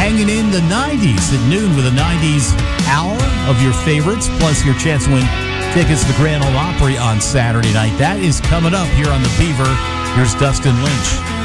hanging in the 90s at noon with a 90s hour of your favorites, plus your chance to win tickets to the Grand Ole Opry on Saturday night. That is coming up here on The Beaver. Here's Dustin Lynch.